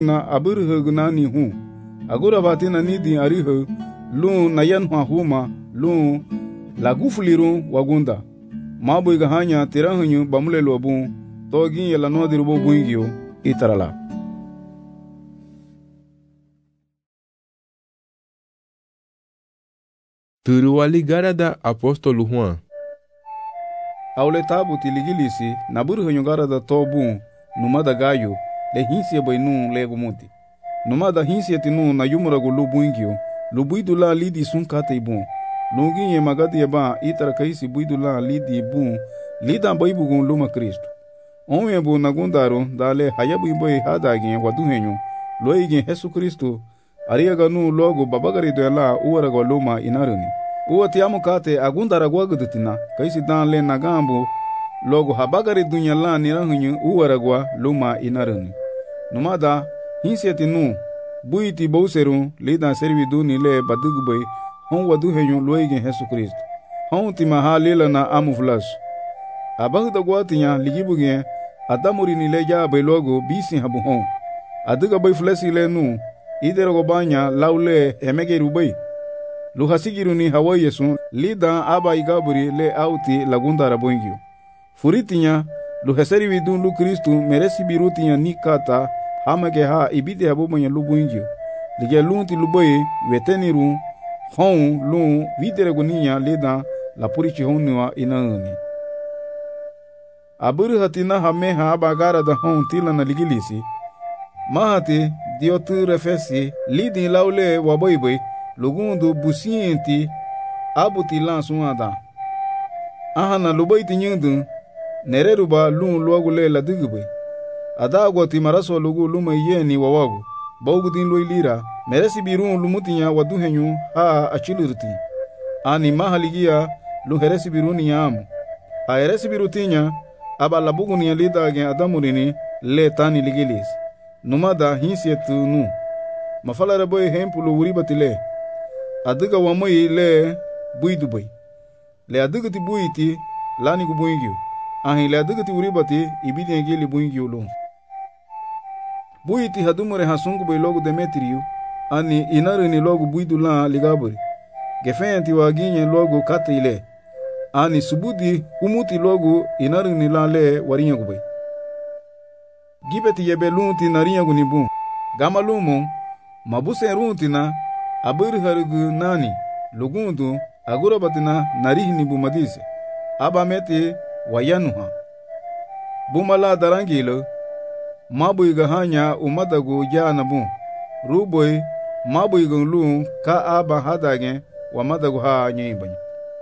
na abirhe gnani hu agura batina ni din arihe lu na yan huma lu la gufuliru wagunda mabu iga hanya tirahanyu bamule lobu togin yela no dirbo buingio itarala. Turuwali garada apostolo Juan. Aule tabu tiligilisi na burhanyu garada tobu numada gayo le hinsia bainu lego muti. Numada hinsia tinu na yumuragu lubuingio lubuidula lidi sunkate ibun. Lungin ye magadi yeba itara kaisi buidula lidi ibun lida baibugun luma Kristo. Onwe bu nagundaro dale hayabu iboy hadagin waduhenyu loigin Yesu Kristo ariyaga nu logo babagari doela uwaraga luma inaruni. Uwa tiamu kate agundara gwagudutina kaisi dan le nagambu logo habagari dunya la nirahanyu uwaragwa luma inaruni. Numada hinsiati nu buiti bauseru lida servidu ni le badugubay hon waduhenyu loigin Yesu Kristo. Hon timaha lela na amuflas. Abagda gwatinya ligibugen adamuri ni le jabe logo bisi habu hon. Aduga bay flesi le nu idero banya laule emegeru bay. Luhasigiru ni hawa yesu lida aba igaburi le auti lagundara boingio. Furitinya luheseri vidun lu Kristu meresi birutinya nikata hamage ha ibide habu bonya lu boingio. Lige lunti lu boy weteniru hon lu videre guninya lida la purichi honua inauni. Aburi hatina hameha abagara da hon tila na ligilisi. Mahati diotu refesi lidi laule waboiboy lugundu busienti abuti lansun ada. Ahana lubaiti nyindu nereruba lun luagule la digube. Adagwa ti maraso lugu luma yeni wawagu. Baugudin loilira meresi birun lumutinya waduhenyu ha achilurti. Ani mahaligia lu heresi biruni yamu. A heresi birutinya aba labuguni ya lidage adamurini le tani ligilis. Numada hinsietu nu. Mafala raboy hempulu uribatile. Adiga wamoy le buidubay. Le adiga ti buiti lani ku buingyo. Ahin le adiga ti uribati ibidi ngeli buingyo lo. Buiti hadumure hasungu bay logo Demetriu. Ani inarini logo buidula ligaburi. Gefenti waginye logo katile. Ani subudi umuti logo inarini la le warinya kubay. Gibeti yebe lunti narinya gunibu. Gama lumo mabuse runti na abiri harigu nani lugundu agura batina narihini bumadise. Aba meti wayanuha. Bumala darangilo mabu igahanya umadagu jana bu. Ruboy mabu igunlu ka aba hadage wa madagu ha nyibany.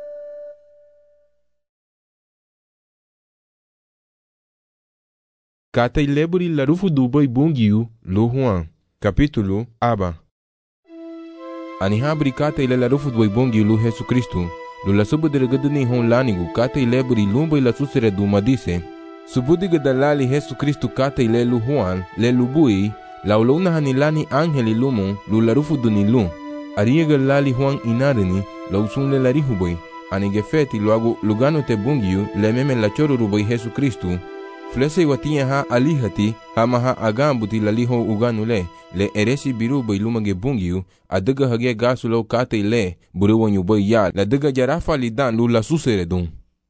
Kata ileburi larufu duboy bungiu lu Juan. Capítulo aba. Anihabri kata ile larufu duboy bungiu lu Yesu Kristu. Lu la subudiriguduni hon lanigu kata ileburi lumboy la susere dumadise. Subudigadalali Yesu Kristu kata ile lu Juan le lubui. Lauluna hanilani angeli lumo lu larufu dunilu. Ariega lali Juan inarini lausun le larihuboy. Anigefeti luagu lugano te bungiu le meme la choro ruboy Yesu Kristu. Flese watinya ha alihati hamaha agambuti laliho uganule le eresi biru bay lumage bungiu adaga hage gasulo kate le burewanyu bay ya la daga jarafa lidan lu la susere dun.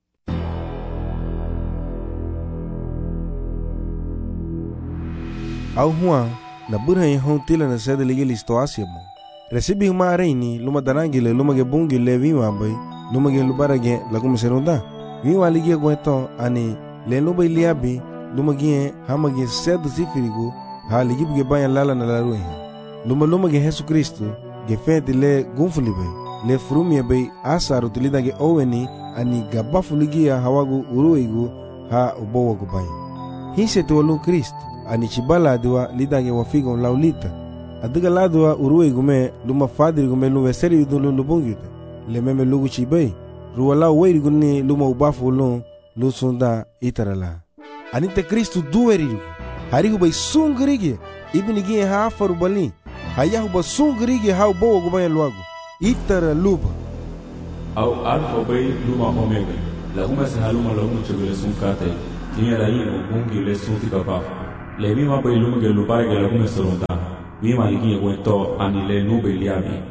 Au Juan na burhan hon tila na sede ligil istoasia mo. Resibi huma reini luma danangile lumage bungiu le viwa bay lumage lubarage lagumiserunda. Viwa ligia gweto ani le loba iliabi lumagie hamagie sedu sifirigu ha ligibuge banya lala na laruhi luma ge Yesu Kristu ge fenti le gunfulibe le frumie be asaru tilida ge oweni ani gabafu ligia hawagu uruigu ha ubowa gubaya hise tuwalu Kristu ani chibala adiwa lidage wafigo laulita adiga ladwa uruigu me luma fadirigu me lume seri vidulu lubungite le meme lugu chibay ruwala weirigu ni luma ubafu ulun lusunda itarala anite Kristu duwerigu harigu bay sungrige ibnigi ha faru bali hayahu ba sungrige ha bo gubaya luagu itara luba au alfa bay luma omega la uma sahaluma la uma chugule sunkate tinya rayi bungi le sunti kapa le vima bai lume ge lupare ge lagume soronda vima ligi wento ani le nube liabi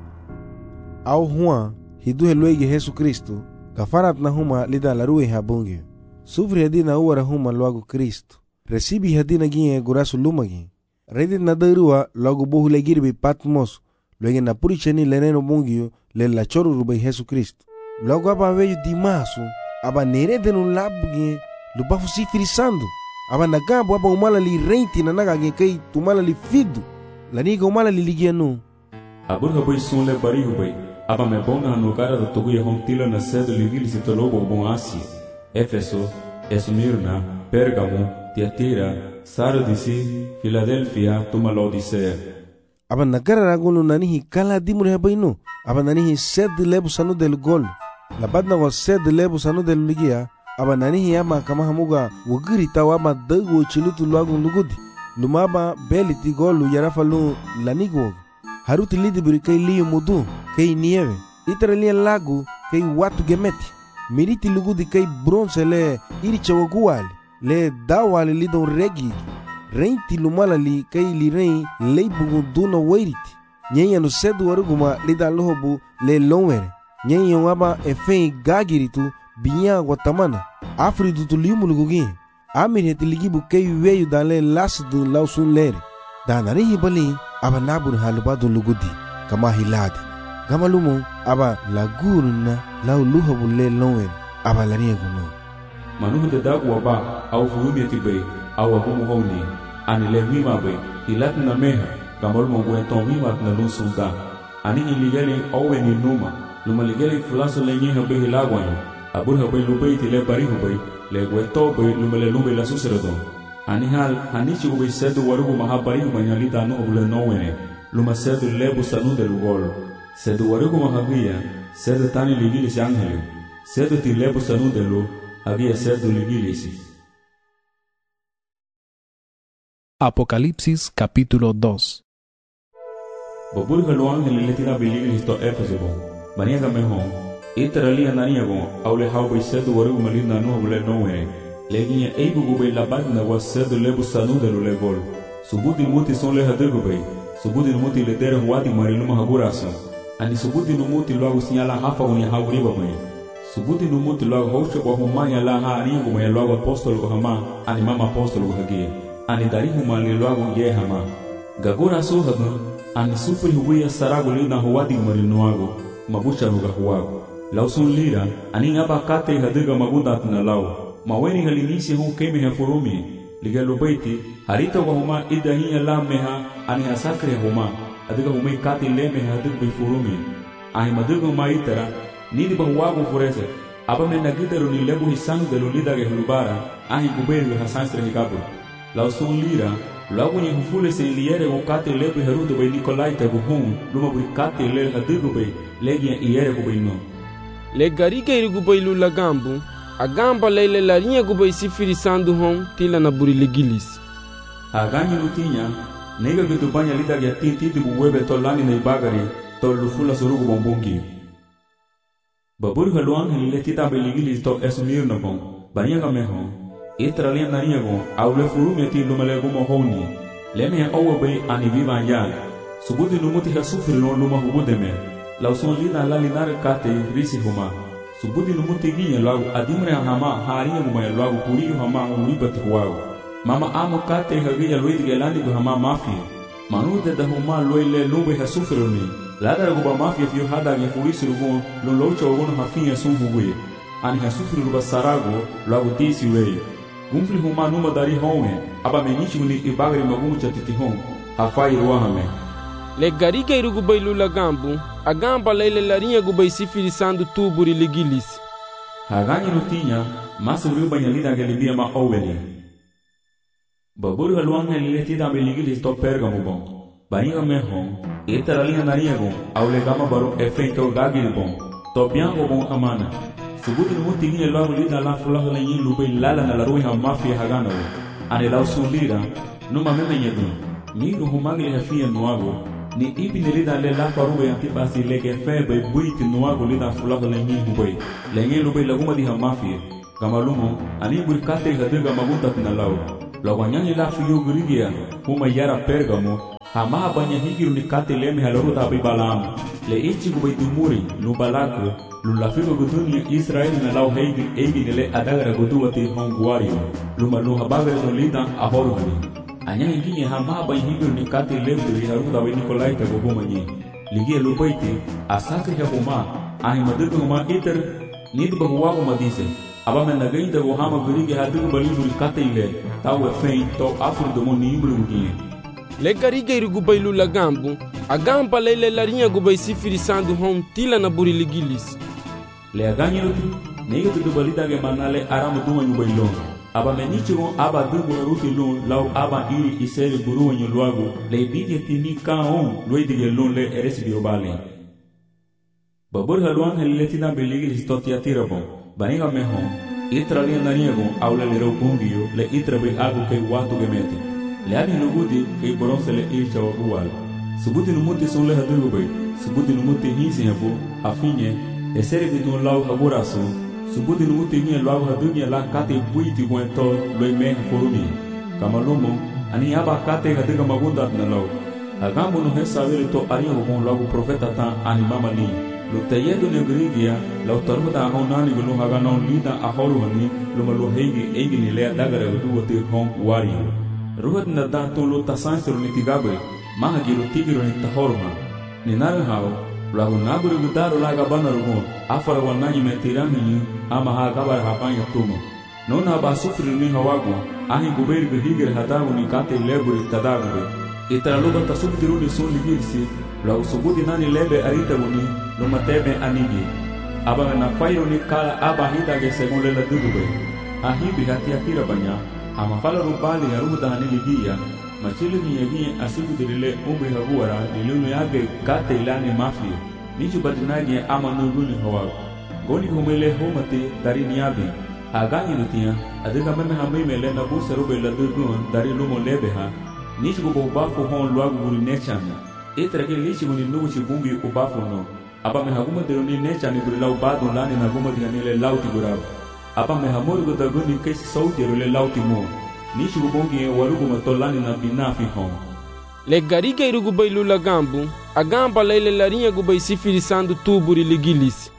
au Juan hidu heluege Jesu Kristo kafarat na huma lida larue habungi sufri hadina uwara huma luagu Kristo resibi hadina ginye gurasu lumagi redit na darua logo bohu legirbi Patmos luege na puricheni leneno bungio le la choru rubai Jesu Kristo logo aba veio dimasu aba nerede no labugi lubafu sifirisandu aba nagambo aba umala li renti na nagage kai tumala li fidu la niga umala li ligianu aburga bai sunle barihu bai aba me bonga no cara da togu ye hontila na sede ligili se tolobo bon Asia Efeso Esmirna Pergamo Tiatira Sardisi Philadelphia tuma Laodicea aba nagara ragunu nanihi kala dimure bainu aba nanihi sed lebu sanu del gol la badna wa sed lebu sanu del ligia aba nanihi ama kama hamuga wagiri tawa ma dago chilutu lagu lugudi lumaba beliti golu yarafalu lanigo haruti lidi buri kai liyo mudu kai nieve itaralia lagu kai watu gemeti miriti lugudi kai bronze le iricha waguali le dawali lidon regi reinti lumala li kai li rein leibugu duna wairiti nyenya no sedu waruguma lida lohobu le lonwere nyenya waba efei gagiritu binya guatamana afridu tu liumulugugi amir heti ligibu kai weyu dale lasdu lausun lere danari hibali aba nabun halubadu lugudi kama hiladi gama lumo aba laguruna lau luhobu le lonwere aba lariya guno manuhu de dagu waba au furumi atibai au abumu honi ani le wima bai ilat na meha gamal mo bueton wima na lunsunda ani iligeli owe ni numa luma ligeli fulaso le nyeha bai hilagwanyo aburha bai lubai tile barihu bai le gueto bai luma le lubai la suseredon ani hal hanichi bai sedu warugu maha barihu manyalita no obule nowene luma sedu lebu sanu del gol sedu warugu maha guia sedu tani ligilis angeli sedu ti lebu sanu delu había sedu ligilis. Apocalipsis capítulo 2. Bobulga lo ángel le tira biligilis to Efesebo. Baniaga mehon. Iteralia naniago aule haubai sedu warugu malinda no obule nowene. Leginha eibugu bai labagna wa sedu lebu sanu delu legol. Subudi muti son le hadegu bai. Subudi muti le dere huati mariluma hagurasa. Ani subudi numuti logo sinhala hafa unia hauriba bai. Subuti numuti logo hosho kwa humanya la ha anigu maya logo apostolo kwa hama ani mama apostolo kwa hagie ani darihu mali logo ye hama gagura suhadun ani supri huwia saragu lina huwadi marinuago mabusha ruga huwago lausun lira ani ngaba kate hadiga magunda atina lao maweni halinisi hu kemi hafurumi ligalo baiti harita kwa huma idahia la meha ani hasakre huma adiga humai kate leme hadiga bifurumi ani madiga maitara nidi bahuago furese aba me nagidaru ni lebu hisang de lulida ge hulubara ahi guberi hasanstre higabu lausun lira lagu ni hufule se liere o kate lebu herudo be Nikolai te buhum luma bu kate le hadigu be legia iere go be no le garike irigu be lula gambu agamba lele larinha go be sifiri sandu hon tila na buri legilis aganyi lutinya nega ge tubanya lida ge tinti bu webe tolani na ibagari to lufula surugu bombongi babur haluang hele tita beligilis to Esmirna bon baniaga meho itralia naniago aule furu meti lumale gumo honi leme owe be ani viva ya subudi numuti hasufri no luma hubudeme lauson lina la linar kate risi huma subudi numuti ginya lagu adimre hama haria guma lagu puri hama uribati huao mama amo kate hagia luid gelani go hama mafi manude da huma loile lube hasufri ni ladara guba mafia fiu hada ya furisi rugo lo locho wono hafinha sunhuwe ani hasufri ruba sarago lagu tisi wei gumfli huma numa dari honwe aba menichi uni ibagri magumu chatiti hon hafai ruahame le garike irugu bai lula gambu agamba lele larinha gubai sifiri sandu tuburi ligilis haganyi nutinya masuri banyalida gelibia ma oweli baburu haluanga liletida beligilis to Pergamo bon baniga mehon iteralinha nariago aule gama baro efento gagil bon to biango bon amana subuti numuti ginye lagu lida la fulaga lenyi lube lala na larui ha mafia hagana ane lau sulira numa meme nyedun miru humagli hafia nuago ni ipi nilida le la farube antipasi lege febe buiti nuago lida fulaga lenyi hubei lenyi lube laguma di ha mafia gama lumo ani burkate hadiga magunta tina lau Lawanyani la fiyo gurigia huma yara Pergamo hama banya higiru ni kate leme halaru tabi Balaam le ichi kubai dumuri lu Balak lu lafigo gudunia Israel na lau heigi nile adagara guduwati honguario lu malu habagare no lida ahoru hani anya hingi hama banya higiru ni kate leme halaru tabi Nikolai tago huma nye ligia lu baiti asakri ya huma ahi madugu huma iter nid bahuwa huma dise aba men nagain tago hama gurigi hadugu baliburi kate ile tawe fein to afur domo ni imbulu gugie le gariga irugubai lula gambu agamba lele larinha gubai sifiri sandu hon tila na buri ligilis le aganyi ruti nega tudu balita ge manale aramu duma nyubai lon aba menichigo aba dubu na ruti lon lau aba iri iseri buru wanyu luagu le bidi tini kaon luidige lon le eresi birobale babur haluan haliletina beligil histotia tirabon baniga mehon itra li naniego aula le ropungiyo le itra be algo ke watu gemete le abi nugudi ke boronse le ircha wagual subuti numuti son le hadugo be subuti numuti hinsi habu afinye esere bidun lau haburaso subuti numuti ni lau hadunya la kate buiti gwento lo me forumi kamalomo ani aba kate hadiga magunda na lau agambo no hesavele to aria bon lau profeta ta ani mama ni lo tayedo ne grigia lo tarbuda honani gulu haga non lida ahoru hani lo malo heigi ni le dagara du wote hon wari ruhat na da to lo tasansero ni tigabe maha giro tigiro ni tahorma ni nawe hao la hunaburu gudaro la gabana rugo afara wanani metirani ama ha gabar hapanya tumo nona ba sufri ni hawago ahi guberi gihigir hatagu ni kate leburi tadagu itaraluba tasubdiru ni sun ligirsi la usubudi nani lebe arita guni lo matebe anigi aba na fairo ni kala aba hita ge segun le dugube ahibi hatia tira banya ama fala rubali ya ruda ni ligia machili ni yegi asibu dilile umri haguara lilunu yage kate ilani mafia nichu badinagi ama nuguni hawa goni humele homate dari niabi agani nutia adiga meme hamime le na busa rube la dugun dari lumo lebe ha nichu go bafu hon luagu guri nechana etra ke lichi guni nugu chibungi ubafu no aba me haguma de ni nechani guri lau badu lani na guma de le lauti gurab aba me hamur go daguni kesi sauti le lauti mo nichu bongi warugu matolani na binafi hon le gariga irugubai lula gambu agamba lele larinha gubai sifiri sandu tuburi ligilis.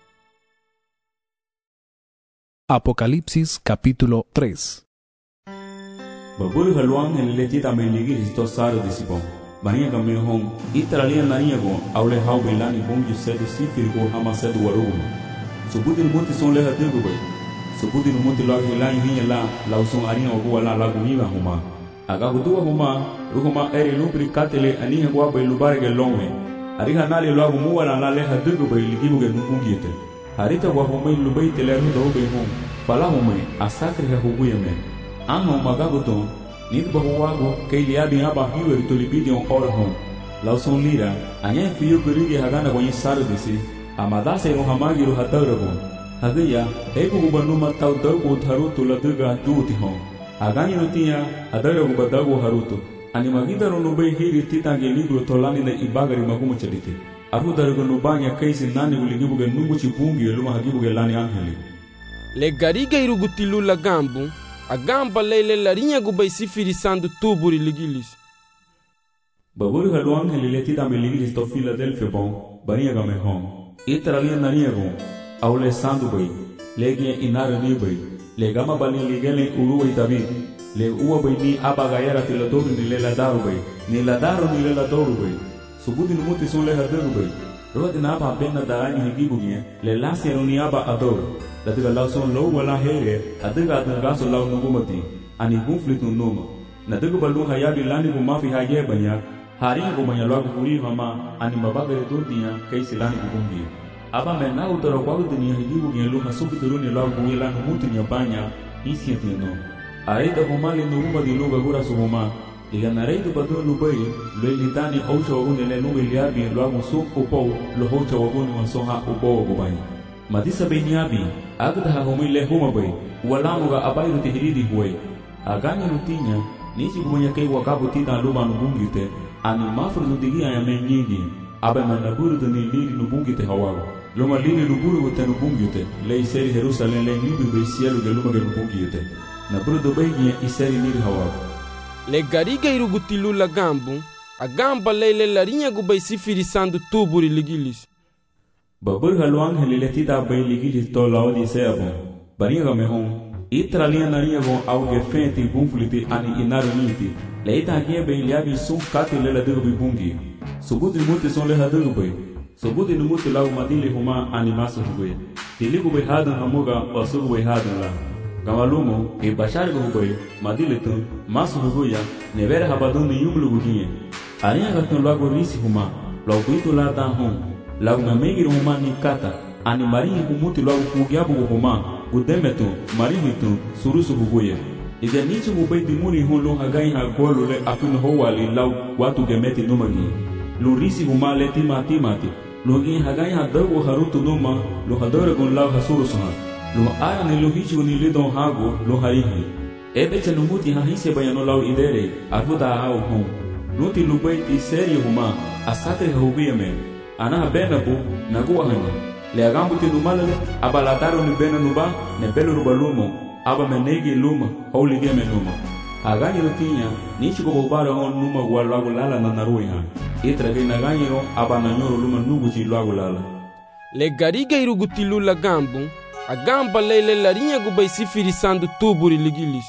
Apocalipsis capítulo 3. Baburu haluan helletita meligis to saro disipon bania game hon itaralia naniago aule hau belani bonju sedi sifiri go hama sedu warugu subudin muti son le hatugo bai subudin muti lag hilani hinya la uson arina ogo la guniva huma aga gudua huma ruhuma eri lupri katele aniha gwa bai lubarge longwe ariha nali lagu muwala la le hatugo bai ligibuge nupungite harita gwa huma lubai tele ruda bai hum fala huma asakri ha hubuyeme anho magagoton nid bahuwago keili abi aba hiwe tolibidion orhom lauson lira anya fiyo gurigi hagana kwenye sardisi amadase rohamagiru hatarago hagaya eko gubanuma tau dago taruto la duga dutihon agani nutia adarago badago haruto animagidaro nubai hiri titange libro tolani na ibagari magumu chaliti arudarago nubanya kaisi nani uligibuge nungu chibungi eluma hagibuge lani angeli le gariga iruguti lula gambu agamba lele larinha gubai sifiri sandu tuburi ligilis. Baburu haluan helletita meligis to Philadelphia bon bania game hon itaralia naniago aule sandu bai legi inara ni bai le gama bali ligele uruwe david le uwa bai ni abagayara tiladoru ni le ladaru bai ni ladaru ni le ladoru bai subudi numuti son le hadaru bai rodi na apa pena darani higibugie le lasiero ni aba adoru latiga lauson low wala here adiga adagaso law nugumati ani conflict numa nadiga balu hayabi lani gumafi haye banya hari gumanya lagu guri mama ani mabaga redunia kaisi lani gumbi aba mena utoro kwa dunia higibugie lu hasubi turuni law guila numuti ni banya isieti no aida gumali nuguma di luga gura sumuma iga nareidu badu lubai lo litani oucho wagunele nume liabi lagu su upo lo hocho waguni wansoha upo gubani madisa beniabi agda humile humabai walamuga abairu tihiridi huwei aganya lutinya nisi gumunya kei wakabu tina luma nubungite ani mafru nudigia ya menyigi abe manaburu tani lili nubungite hawago luma lili nuburu te nubungite le iseri Jerusalem le nibi be cielo de luma ge nubungite na buru do beiginha iseri niri hawa. Le gariga irugutilu la gambu, a gamba leile larinha gubai sifirisando tuburi ligilis. Babur haluang helileti da bei ligilis to laodi seabon. Baringa mehon, itralinha narinha gon auge fente bunfliti ani inaru niti. Leita aqui bem liabi sum kati lela derbi bungi. Subuti muti son leha derbi. Subuti no muti lau madili huma animaso hubei. Tiligu bei hadan hamuga wasugu bei hadan la. Gamalumo e bashar go hubei madili tun maso hubuya nevera habadun ni yumlu guginye. Arinha gatun lago risi huma lau bitu la dan hum. Lau namegir huma ni kata ani marinha humuti lau fugiabu huma gudemetu marihitu surusu hubuya. Ide nicho hubei dimuni hun lo hagai ha golu le afun howali lau watu gemeti numagi. Lurisi huma le timati. Logi hagai ha dago harutu numa lo hadore gon lau hasuru soha. Lo ara ne lo hichu ni lidon hago lo harihi. Ebe chanumuti ha hise bayano lau idere arvuda hao hon. Nuti lubei ti seri huma asate hubiyame. Ana benabu nagua hanya. Le agambu ti numalale abalataro ni bena nuba ne belo rubalumo. Aba menegi luma holi dia menuma. Agani rotinya nichi ko bobara hon numa walago lala na naruiha. Itra ge naganyero aba nanyoro luma nuguchi lago lala. Le gariga irugutilu la gambu, a gamba leile larinha gubai sifirisando tuburi ligilis.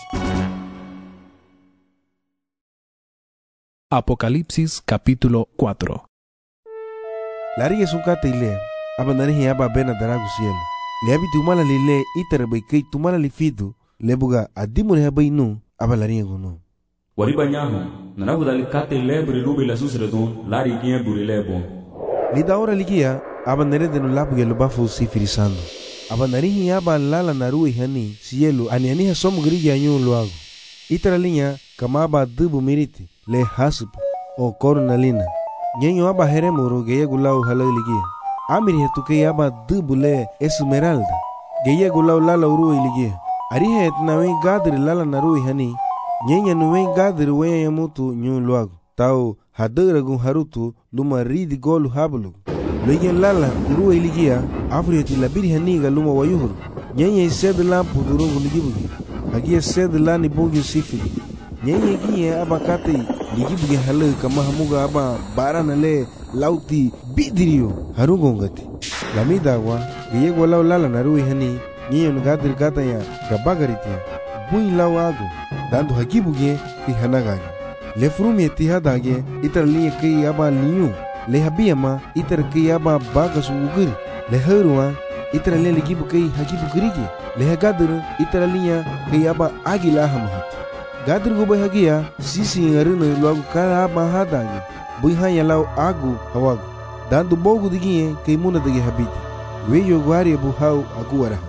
Apocalipsis capítulo 4. Larinha sukata ile aba narihi aba bena daragu cielo. Le abi tumala lile itara bai kai tumala li fidu le buga adimune habai nu aba larinha gunu. Wariba nyaho nanagu dali kate lebre lubi la susredon lari ginha buri lebo. Lida ora ligia aba nerede no labu gelo bafu sifirisando. Aba narihi aba lala narui hani cielo ani ha somu grigi anyu luago. Itara linha kama aba dubu miriti le hasup o cornalina. Nyenyo aba heremuro geye gulau halau ligia. Amiri hetuke aba dubu le esmeralda. Geye gulau lala urui ligia. Arihe etnawe gadri lala narui hani. Nyenya nuwe gadri wenya yamutu nyu luago. Tau hadera gun harutu luma ridi golu hablu. Loyen lala urui ligia. Afri heti labiri haniga luma wayuhuru. Nyenya ised lampu durungu ligibugi. Hagia sed lani bungi sifiri. Nyenya gie aba kate ligibugi halu kama hamuga aba barana le lauti bidirio harugongati. Lamidagwa geye golau lala narui hani. Nyenya nugadri gata ya gabagaritia. Bui lau ago dando hagibuge ki hanagage. Le frumi etihadage itar liye ki aba liyu. Le habiyama itar ki aba bagas ugiri. Le heruwa itar le ligibu ki hagibugirige. Le hagadur itar liya ki aba agila hamahat. Gadur gubay hagia sisi ngarino luagu kara aba hadage. Bui hanya lau agu hawagu. Dando bogu digiye ki muna dage habiti. Weyo gwari bu hau aguaraha.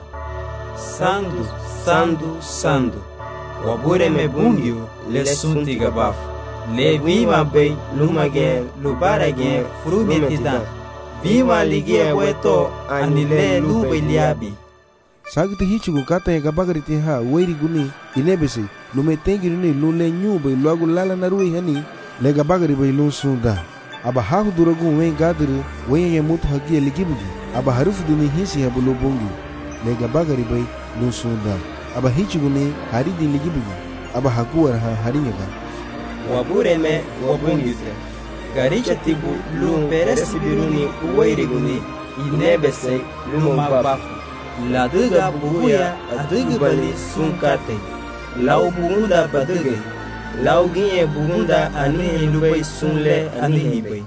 Sandu, wabure me bungio, le sunti gabafu, le viva bei, lumage, lubarage, frumetida, viva ligie weto, anile lube liabi. Sagti hichugu kata ya gabagariti ha, weiri guni, inebese, lumetengi nuni, lule nyube, luagu lala narui hani, le gabagari bei lun sunda. Aba hahu duragu wen gadiri, wen ya mutu hagia ligibugi, aba harufu duni hisi habu lubungi, le gabagari bei lun sunda. Aba hichuguni haridi ligibugi aba hakuwar ha harinyaga wabureme wabungite garicha tibu lum peresi biruni uwairiguni inebese lum bafu la duga bubuya adugu bali sunkate lau bugunda baduge lau ginye bugunda anihi lubai sunle anihi bai.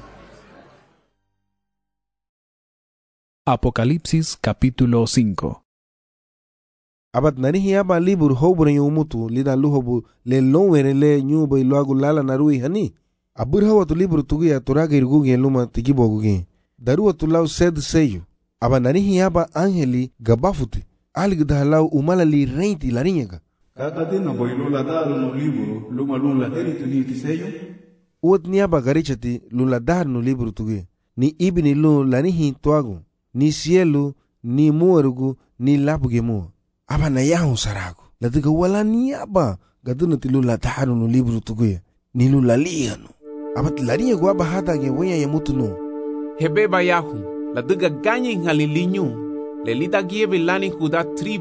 Apocalipsis capítulo 5. Abat narihi aba libur hobure yumutu lida luhobu le lonwere le nyuba iluagu lala narui hani. Abur hawatu libur tugia turaga irgugi luma tigibogugi. Daruwa tulau sed seyu. Aba narihi aba angeli gabafuti. Aligda lau umalali reinti larinyaga. Kakatina boilula daru no liburu luma lula heritu ni tiseyu. Uot ni aba garichati lula daru no libur tugia. Ni ibini lu lanihi tuagu. Ni cielo, ni muerugu, ni labuge mua. Aba na yahu saragu. Latiga wala ni aba. Gaduna tilu la taharu no libru tuguya. Ni lu la lianu. Aba tilariya gua aba hatage wenya ya mutu no. Hebeba yahu. Latiga ganyi ngalilinyu. Lelita gieve lani huda tribu.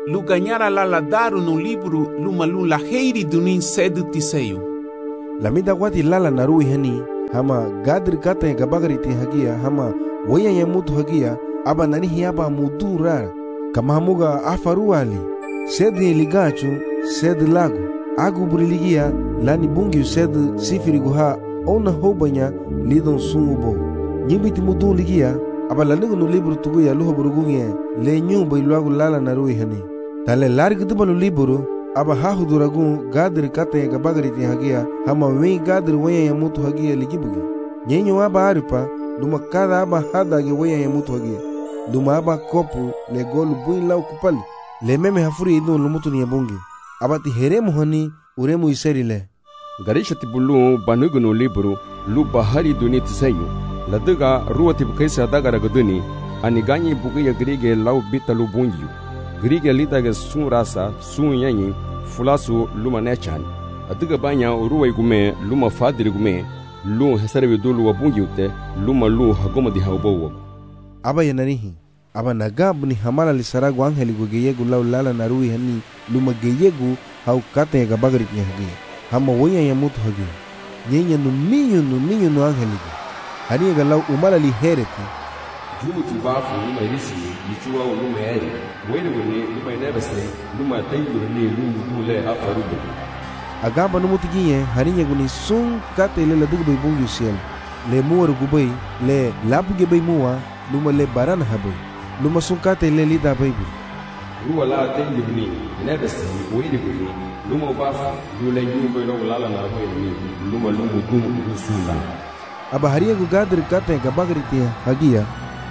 lu ganhara laladaru no livro luma lu laheiri dunin sedu tiseyu. La mida wati lala narui hani hama gadri kata yang gabagari ti hagia hama waya yang mutu hagia aba nani hiaba mudu rara kama hamuga afaru ali sed ligachu sed lago agu briligia lani bungi sed sifiri guha ona hobanya lidon sungubo nyibiti mudu ligia aba lanugu no libro tugu ya luho burugunge le nyumba iluagu lala narui hani tale largi tuba no libro aba hahuduragun gadri kata yang gabagari ti hagia hama wen gadri waya yang mutu hagia ligibugi nyenyo aba aripa luma kada aba hadage waya yang mutu hagia luma aba kopu le golu buin lau kupali le meme hafuri idun lumutu ni yabungi aba ti heremu hani uremu iseri le garisha ti bulu banugu no libro lu bahari duni tisenyu ladaga ruwa ti bukaisa adagara gaduni ani ganyi bugi ya grige lau bita lu bungiyu grige lidage sun rasa sun yanyi fulasu luma nechan adiga banya ruwa igume luma fadiri gume lu hesarebe dulu wabungiute luma lu hagoma di haubowo aba yanarihi aba nagabu ni hamala lisaragu angeli gugeyegu lau lala narui hani luma geyegu hau kata ya gabagari ti hagi hama wonya ya mutu hagi nyenya numinyu no angeli hani ya lau umala li hereti juti bafu luma irisi lichua luma eri wele wele luma inebese luma tayuru ni lumu dule afarubu agamba no mutiginye harinya guni sun kata ile la dugu bungu siel le muor gubai le labuge bay muwa luma le barana habai luma sun kata ile lida baybu ruwa la tayuru ni inebese wele wele luma bafu dule nyumba ilo lala na habai ni luma lumu dumu sunna aba harinya gu gadri kata gabagri ti hagia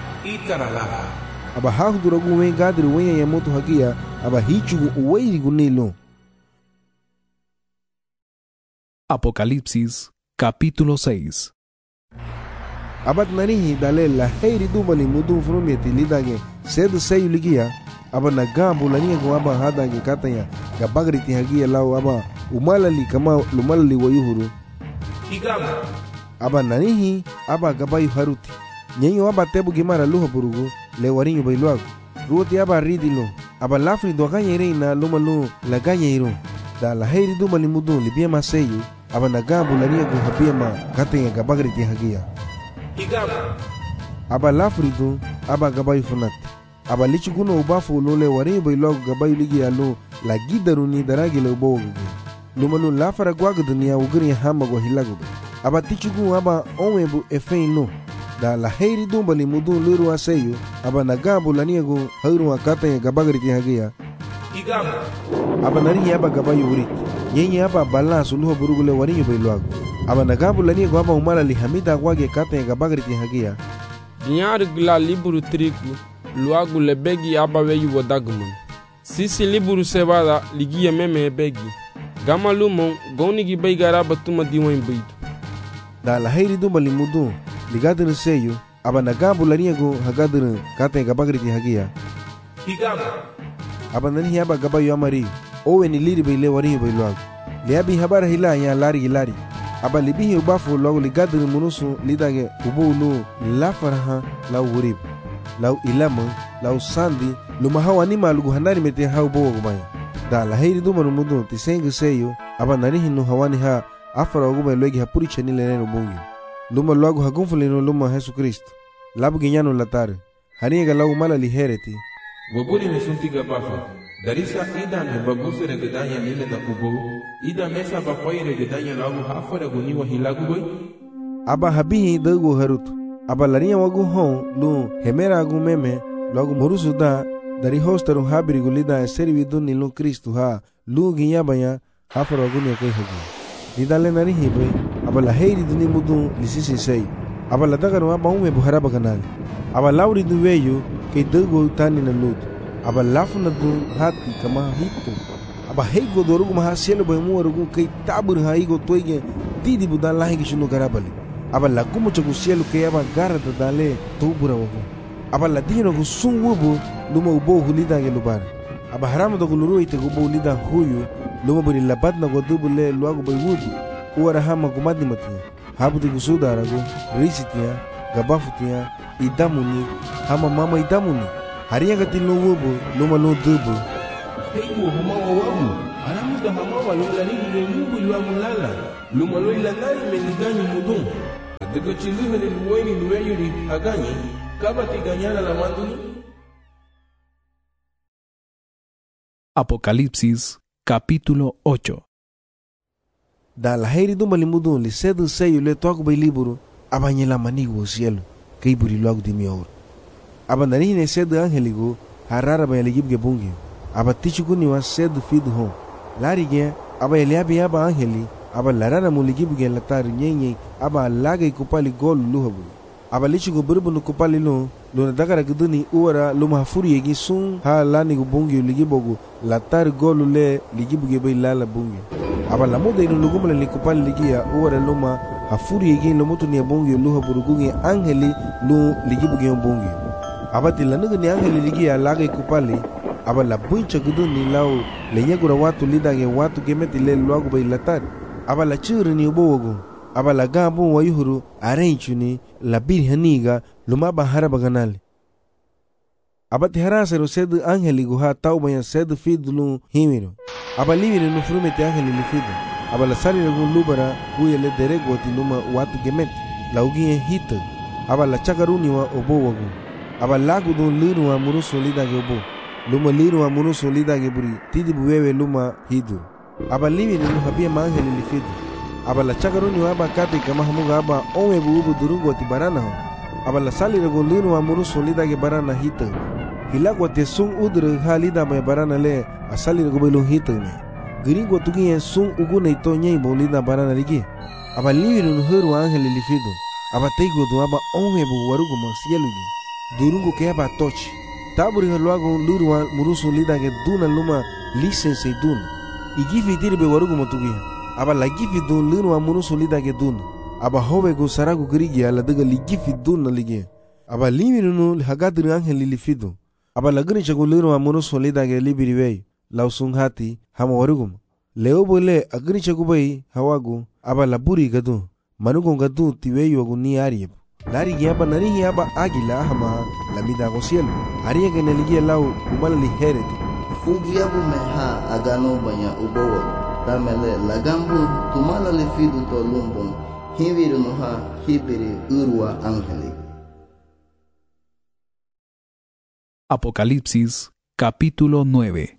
itarala aba hahudura gu wen gadri wen ya mutu hagia aba hichugu uweiri gunilo. Apocalipsis, capítulo 6. Abat narihi dale la heiri dumali mudu frumeti lidage sed seyu ligia aba nagambu lania ko aba hadage katanya gabagri ti hagia lau aba umalali kama lumalali wayuhuru igama aba narihi aba gabayu haruti nyenyo aba tebu gimara luho burugu le warinyo bailuagu ruoti aba ridilo aba lafri do ganya reina lumalu la ganya iru da la heiri dumali mudu libia maseyu aba nagambu lania ko habia ma katanya gabagri ti hagia igama aba lafridu aba gabayu funati aba lichiguno ubafu lole warinyo bailuagu gabayu ligi alo la gidaruni daragi le ubogu lumalu lafara gwagu dunia ugiri hama go hilagu aba tichugu aba onwebu efeino da la heiri dumbali mudu luru aseyu aba nagabu laniego hauru akata ya gabagri ti hagia igama aba nari aba gabayu urit nyenye aba bala suluho burugule warinyo bailuagu aba nagabu laniego aba umala li hamida gwage kata ya gabagri ti hagia Dinhar gla libro trigo luagu lebegi aba weyu wadagman sisi libro sebada ligia meme begi gama lumon gonigi baigara batuma diwan baidu da la heiri dumbali mudu ligadru seyu aba nagabu laniego hagadru kata ya gabagri ti hagia igama aba nani aba gabayu amari owe ni liri baile warinyo bailuagu liabi habara hila ya lari aba libihi ubafu logo ligadru munusu lidage ubulu la faraha la urib lau ilama lau sandi luma hawa ni malugu hanari mete hau bogo gumaya da la heiri dumanu mudu tisengu seyu aba nani hinu hawani ha afara oguma logi hapuri chani leneno bungi luma logo hagunfulino luma Jesu Kristo labu ginyano latare haniga lau mala lihereti Wabuli mesuntiga bafa darisa ida me bagusu regedanya lile da kubo ida mesa bafai regedanya lagu hafara guniwa hilagu boy aba habihi dagu harutu aba larinya wagu hon lu hemera agu meme lagu morusu da dari hostaru habiri gulida eseri viduni lu Kristo ha lu ginyabanya hafara gunia kai hagi didale nari hibe aba la heiri duni mudu lisisi sei aba la dagaru aba ume buharaba kanali aba lauri duweyu ke dagu tani na lut aba lafuna du hati kama hitu aba heigo dorugu maha selo boy muwarugu ke tabur haigo toige didi budan lahi kishunu garabali aba la kumu chagu selo ke aba garata dale tubura wagu aba la dino gu sungubu luma ubo hulida ge lubar aba haramu do guluru ite gubo hulida huyu luma buri labat na godubu le luagu boy wudu uwara hama gumadi matia habu de gusuda ragu risitia gabafutia idamuni hama mama idamuni hariya gatil no wubu luma no dubu Teibo huma wawamu. Aramu da hama wa yola ligi mungu ilwa mulala. Lumalo ilanari meliganyi mudun. Daga chiluha le luweni luweyuri haganyi. Kaba tiganyana la manduni. Apocalipsis capítulo 8. Da la heri do malimudun li sedu seyo le toco bai liburu. Abanyela manigo o cielo. Keiburi logo de mi oro. Abandarine sedu angeligo. Harara ba eligibge bungi. Aba tichukuni wa sedu fidu hon. Larige aba eliabi aba angeli. Aba larara muligibge latari nyenye. Aba laga ikupali golu luhaburu. Aba lichigo burubunu kupali lo. Luna dagara guduni uara luma hafuri yegi sun. Ha lani gubungi ligibogu. Latari golu le ligibge bai lala bungi. Aba lamuda inu lugumala likupali ligia uara luma hafuri yegi lomutu ni bungi luhaburu gungi angeli lu ligibuge bungi. Abati lanuga ni angeli ligia laga ikupali. Aba la buncha guduni lau lenyagura watu lidage watu gemeti le luagu bai latari. Aba la churi ni ubogu. Aba la gambu wa yuhuru arenchuni la biri haniga lumaba haraba ganali. Aba ti harasero sedu angeli guha taubaya sedu fidulu himiro. Aba livire no frumete angeli lifidu. Aba la sali lagun lubara kuya le derego ti luma watu gemeti la ugie hita. Aba la chakaruni wa obo wagu. Aba lagu don liru wa muruso lidage obo. Luma liru wa muruso lidage buri tidi buwewe luma hidu. Aba livire no habia ma angeli lifidu. Aba la chakaruni wa aba kati kama hamuga aba onwe buubu durungo ti barana ho. Aba la sali lagun liru wa muruso lidage barana hita. Hilagwa te sung udre halida me barana le asali lagu belu hita me. Gringo tugi sung uguna ito nyei bolida barana ligi. Aba livire no huru angeli lifidu. Aba teigo do aba onwe bu warugo masielugi. Durungo ke aba tochi. Taburi haluago luruwa muruso lidage duna luma lisense duna. Igifi tiribe warugo motugi. Aba la gifi dun lunu wa muruso lidage dun. Aba hove go sarago grigi ala daga li gifi dun na lige. Aba limirunu hagadri angeli lifidu. Aba la gani chago lunu wa muruso lidage libiriwei. Lausung hati hama warugum. Leo bole agni chago bai hawagu. Aba la buri gadu. Manugo gadu tiweyu wagu ni arieb. Lari giaba narihi aba agila hama la midago cielo. Aria gane ligia lau umala li hereti. Fugiabu meha agano banya ubowo. Damele lagambu tumala lefidu to lumbun hiviru noha hibiri urwa angeli. Apocalipsis capítulo 9.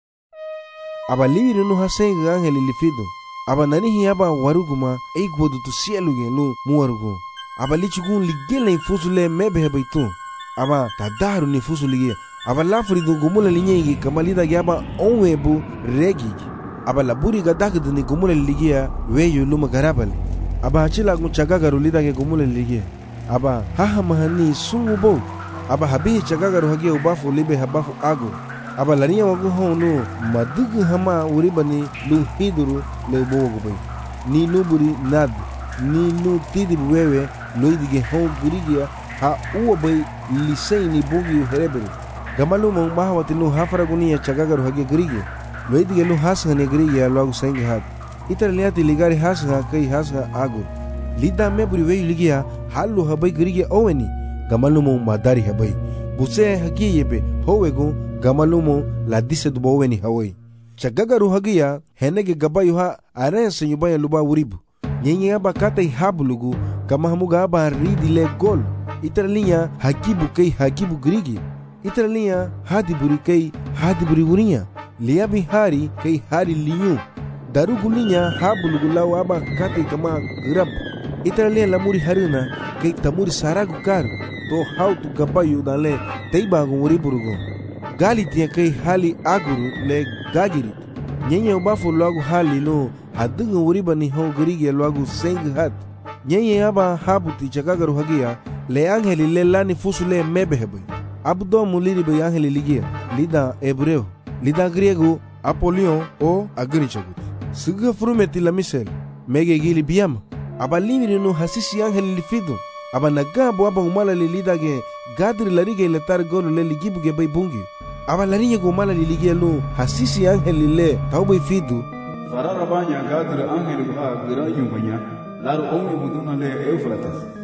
Aba liviru noha senga angeli lifidu. Aba nanihi aba waruguma eikwodu tu cielo genu muwarugu. Aba lichugun ligele infusule mebe hebaitu. Aba tadaru ni fusulige. Aba lafridu gumula linyegi kamalida gyaba onwebu regigi. Aba la buri gadakdu ni gumula ligia weyu luma garabali. Aba hachila chagagaru lidage gumula ligia. Aba haha mahani sungu bo. Aba habihi chagagaru hagia ubafu libe habafu agu. Aba lariya wagu honu madugu hama uribani lu hiduru le ubogu bai. Ni nuburi nad. Ni nu tidi buwewe loidige hon gurigia ha uwa bai lisei ni bugi hereberi. Gamalu mong mahawati nu hafaragunia chagagaru hagia gurigia. Loidige lu hasga ne grigia logo sengi hat. Italiati ligari hasga kai hasga agur. Lida meburi wei ligia halu habai grigia oweni. Gamalumo madari habai. Buse hagi yebe howegu gamalumo la dise dubo oweni hawai. Chagagaru hagia henege gabayu ha arense nyubaya luba uribu. Nyenye aba kata habulugu kama hamuga aba ridi le gol. Italiya hagibu kai hagibu grigi. Italiya hadiburi kai hadiburi uria. Liabi hari kai hari liyu. Darugulinya habulugulau aba kati kama grab. Italiya lamuri harina kai tamuri saragu kar. To how to gabayu dale teibagu uriburugo. Galitia kai hali aguru le gagirit. Nyenye ubafu lagu hali no hadunga uribani ho grigi lagu seng hat. Nyenye aba habuti chagagaru hagia le angeli le lani fusule mebehebe. Abdo muliri be angeli ligia lida hebreu. Lida griego Apolion o agrichagut. Suga frumeti la misel. Mege gili biam. Aba limiri no hasisi angeli lifidu. Aba nagabo aba umala li lida ge gadri larige letar golu le ligibu ge bay bungi. Aba larinya go umala li ligia lo hasisi angeli le taubay fidu. Farara banya gadri angeli ha gira yumbanya. Laru ongi muduna le Eufrates.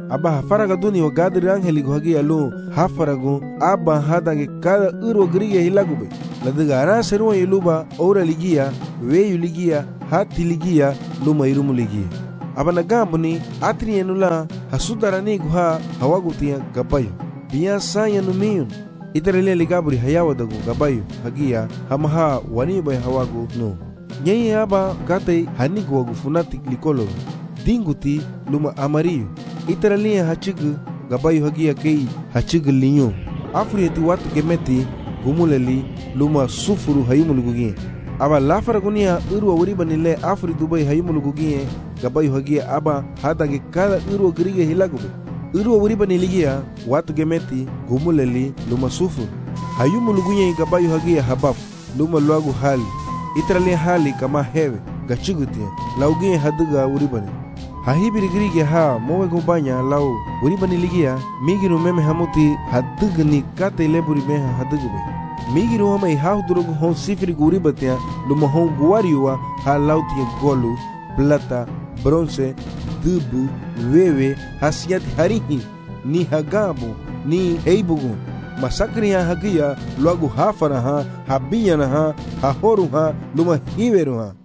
aba hafaraga duni wa gadri angeli go hagi alu hafaragu aba hadange kada urwa grige hilagube ladiga ara seruwa iluba ora ligia weyu ligia hati ligia luma irumu ligia aba nagambuni atri enula hasudarani guha hawagutia gabayo biya saya numiyun itarele ligaburi hayawadagu gabayo hagia hamaha waniba hawagu no nyei aba kate hanigu wagu funati likolo dinguti luma amarillo itaralia hachigu gabayo hagia kei hachigu linyo afrieti watu gemeti gumuleli luma sufuru hayumulugugie aba lafaragunia urwa wuribanile afri dubai hayumulugugie gabayo hagia aba hadange kada urwa grige hilagube urwa wuribaniligia watu gemeti gumuleli luma sufuru hayumulugugie gabayo hagia habafu luma luagu hali itaralia hali kama hewe gachigutia laugie haduga wuribani hahibiri grige ha mowe gumbanya lau wuribani ligia migiru meme hamuti hadugni kate leburi meha hadugbe migiru hama ihahudurugu hon sifiri guribatia luma hon guariwa ha lautia golu plata bronze dubu wewe hasiati harihi ni hagabu ni heibugu masakri ha hagia luagu hafana ha habiyana ha hahoru ha luma hiveru ha.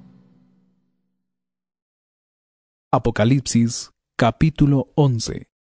Apocalipsis capítulo 11.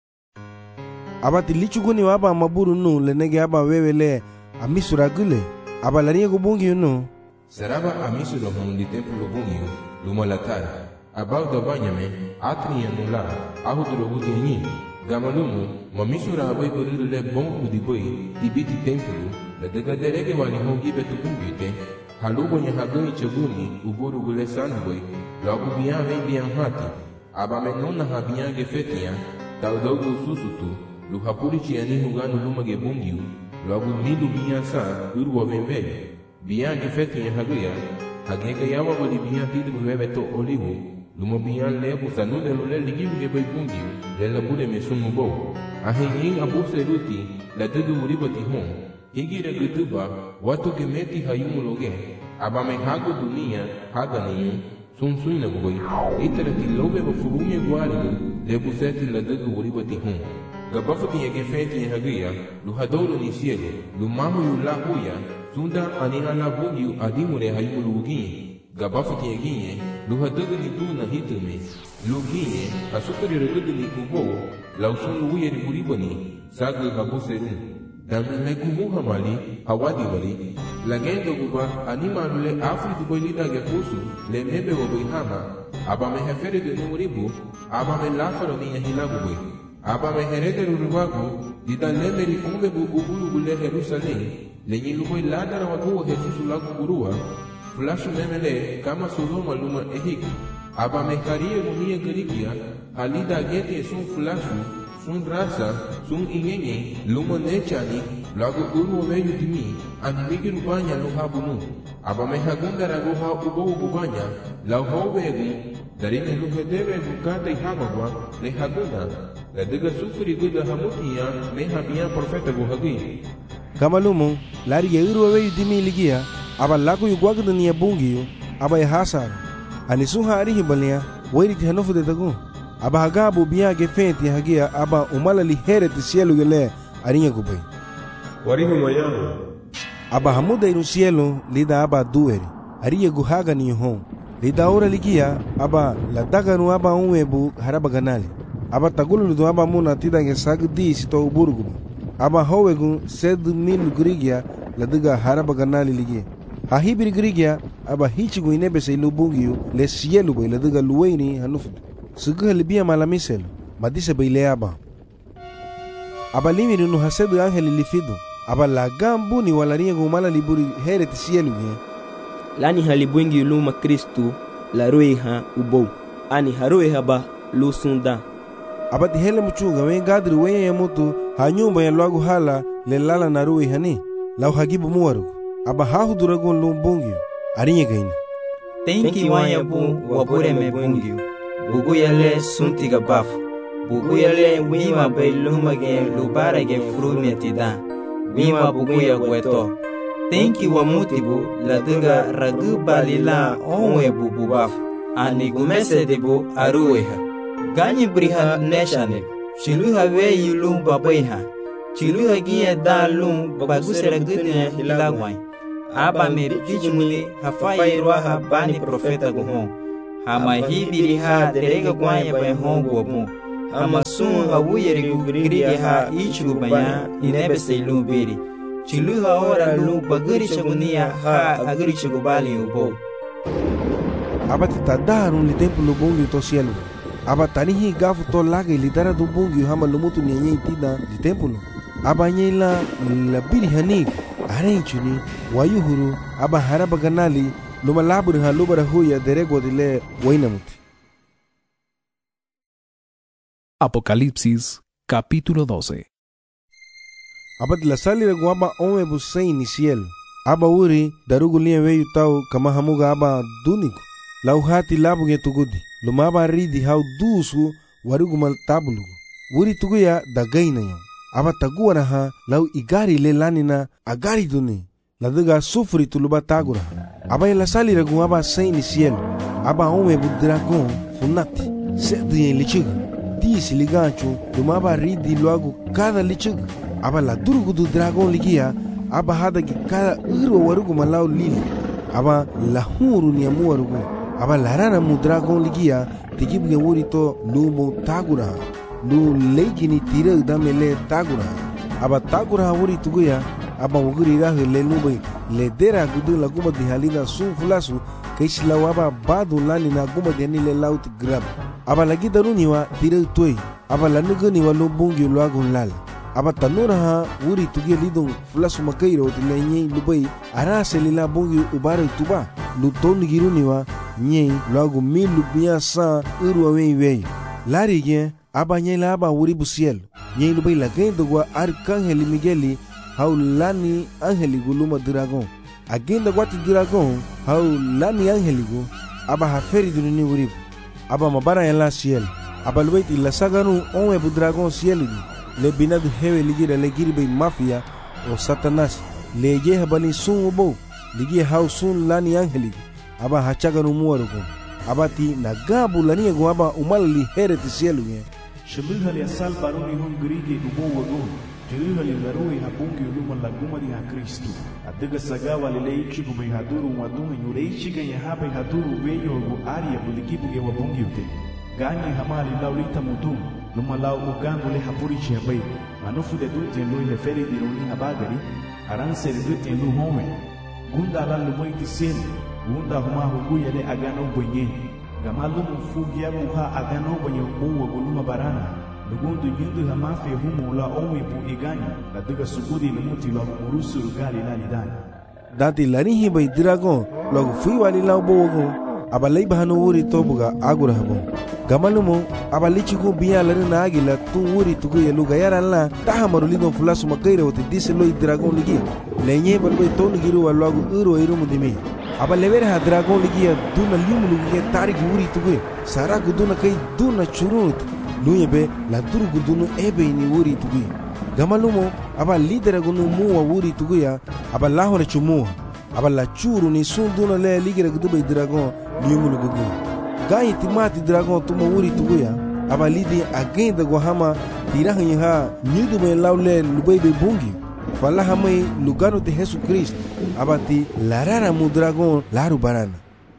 Abati lichuguni waba maburu nu lenege aba wewele amisura gule aba lariye gubungi nu seraba amisura hundi templo bungio luma latara abau da banyame atri anula ahudro gutini gamalumu mamisura abai buriru le bon udiboi tibiti templo la daga derege wani hongi betu bungite halubo nya hagai chaguni uburu gule sanboi logo bian vem bian hati aba menona habian gefetia taudogo susutu lu hapuri chiani huganu luma gebungiu logo midu bian sa urwa vembe bian gefetia hagia hagega yawa boli bian tidu bebe to olivu luma bian lebu sanune lule ligiu gebe bungiu lela bude mesumu bo ahenyin abuse ruti la tudu muribati hon higira gutuba watu gemeti hayumuloge aba menhago dunia hagani sun na goi itara ti lobe ba furume gwari le buseti la dagu uribati hum gabafati yage feti hagia lu hadoro ni siele lu mahu yu la huya sunda aniha la bungi adimure hayulugi gabafati yage lu hadagu ni duna hitume lugi asukari regudu ni kubo la usun uye ni uribani sagu habuseru dan legu muhamali hawadi bali lagendo guba animalule afri dubai lida gefusu le mebe wabihama aba me hefere de numuribu aba me lafaro ni hilagu bui aba me herede ruruwagu dida lemeri umbe bu ubulu gule Jerusalem le nyilubo ladara wagu Jesusu lagu gurua flashu memele kama Sodoma luma ehik aba me kariye mumia gerigia halida gete sun flashu sun rasa sun ingenye luma nechani lagu uru weyu dimi anmigi rubanya lo habunu aba me hagunda ragu ha ubo ubanya lau howegu darine lu hedebe bukata ihamagwa le hagunda la diga sufri guda hamutia me habia profeta go hagi kamalumu lari ye uru weyu dimi ligia aba lagu yugwagda ni bungiyo aba ya hasar anisuha arihi balia wairi hanofu de tagu aba hagabu biya gefenti hagia aba umalali hereti cielo gele arinha gubai warihu moyano aba hamuda iru cielo lida aba dueri arinha guhaga ni hon lida ora ligia aba ladaganu aba unwebu haraba ganali aba tagulu do aba muna tidange sagdi sito uburgu aba howegu sed min grigia ladiga haraba ganali ligia hahibir grigia aba hichigu inebe se lubungiu le cielo boy ladiga luweni hanufu sugu halibia malamisel madise baile aba limiri no hasedu angeli lifidu aba lagambu ni walaria gumala liburi hereti cielo ge lani halibwengi luma Kristu la roiha ubou ani haroiha ba lusunda aba tihele muchuga we gadri we yamutu hanyumba ya lwagu hala le lala na roiha ni lau hagibu muwaru aba hahuduragun lumbungi arinye gaina tenki wanyabu wabure mebungi bugu yale suntiga bafu bugu yale wima bay lumage lubarage frumetida wima bugu ya gweto tenki wa mutibu ladiga ragu balila onwe bubu bafu ani gumese debu arueha ganyi briha neshane Chiluha weyi lum babaiha. Chiluha gia da lum bagusera dunia hilagwai. Aba me pijumuli hafai roha bani profeta gohon. Hama hibiri ha derega gwaya bai hongo. Hama sun hawuyeri gugri ha ichigu baya inebe sei lum biri. Chiluha ora lum baguri chagunia ha aguri chagubali ubo. Aba titadaron li templo bongi to cielo. Aba tanihi gafu to laga lidara do bongi hama lumutu nyenye tida di templo. Aba nyela la biri hanig arenchuni wayuhuru aba haraba ganali luma labur ha lubara huya derego dile wainamuti. Apocalipsis capítulo 12. Aba la salira guaba ome busei ni cielo. Aba uri darugu liya weyu tau kama hamuga aba duniku. Lau hati labu ge tugudi. Luma aba ridi hau dusu warugu mal tabulugu. Uri tuguya dagaina yo. Aba taguara ha lau igari le lanina agari duni. Laduga sufri tuluba tagura. Aba la salira gu aba sei ni cielo. Aba ome bu dragon funati. Sedu yen lichiga. Disi ligancho luma aba ridi luagu kada lichiga. Aba la durugu du dragon ligia. Aba hada ki kada uro warugu malau lili. Aba la huru ni amu warugu. Aba la rana mu dragon ligia. Tikibu ge wuri to lumo tagura. Lu leiki ni tira damele tagura. Aba tagura wuri tuguya. Aba wuguri rahu le lubai. Le dera gudu la guma di halina sun fulasu. Kaishila waba badu lani na guma di hanile laut grab. Aba lagi daruni wa tira tuoi. Aba la nugani wa lubungi luagun lal. Aba tanura ha wuri tugia lidong fulasu makairo tila nyei lubai. Arase lila bungi ubare tuba. Lutoni giruni wa nyei luagu milu biya sa urwa wei wei. Lari gen aba nyei la aba wuri busiel. Nyei lubai la gendo gwa arkangeli Migueli. Hau lani angeligu luma dragon. Agenda gwati dragon. Hau lani angeligu. Aba haferi dunini wuribu. Aba mabara yala ciel. Aba lubaiti la saganu onwe bu dragon ciel. Le binadu hewe ligira le giribe mafia o satanas. Le ye habali sun ubo. Ligi hau sun lani angeligu. Aba hachaganu muwarugu. Aba ti nagabu lani egu aba umalali hereti ciel nye. Shabuhali asal baruni hungrige ubo wago. Jeruhali larui habungi uluma laguma di ha Kristo. Adiga sagawa lileichi gumai haduru wadunga yureichi ganya habai haduru weyo gu aria bulikibu ge wabungi ute. Gani hamali laulita mudu. Luma lau ugangu le hapurichi habai. Manufu de dute lui heferi dironi habagari. Aranse de dute lu home. Gunda la lumoiti seli. Gunda huma huguya le agano bwenye. Gamalumu fugia muha agano bwenye uwa guluma barana. Lugundu yundu hamafe humu la omi bu iganya. La duga sugudi lumuti la urusu rugali la lidani. Dati lanihi bai dragon. Logu fui wali lau bogo. Aba lai bahanu uri tobuga agura habo. Gamalumu aba lichigu biya lari na agila tu uri tugu ya luga yara la. Taha marulidon fulasu makaira wate dise loi dragon ligi. Lenye balbai tonu giru wa logu uro irumu dimi. Aba levere ha dragon ligi ya duna liumu lugi ya tariki uri tugu. Saraku duna kai duna churunuti. Luyebe la duru gudunu ebe ni wuri tugu. Gamalumo aba lidera gunu muwa wuri tugu ya. Aba lahore chumuwa. Aba la churu ni sunduna le ligera gudube dragon liumulu gugu. Ganyi timati dragon tuma wuri tugu ya. Aba lidi agenda gohama tirahanyi ha nyudu me laule lubebe bungi. Fala hamai lugano de Jesu Cristo. Aba ti larara mu dragon laru barana.